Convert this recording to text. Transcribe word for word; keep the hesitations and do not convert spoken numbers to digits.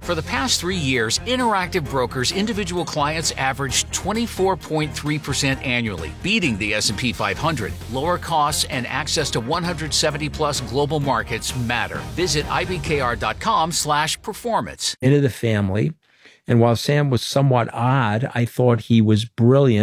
For the past three years, Interactive Brokers individual clients averaged twenty-four point three percent annually, beating the S and P five hundred. Lower costs and access to one hundred seventy plus global markets matter. Visit I B K R dot com slash performance. Into the family. And while Sam was somewhat odd, I thought he was brilliant.